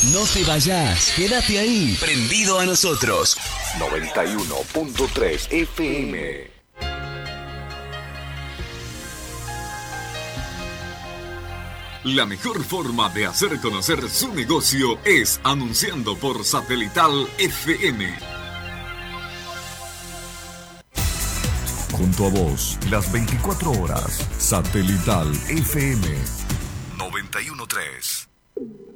No te vayas, quédate ahí, prendido a nosotros. 91.3 FM. La mejor forma de hacer conocer su negocio es anunciando por Satelital FM. Junto a vos, las 24 horas. Satelital FM 91.3.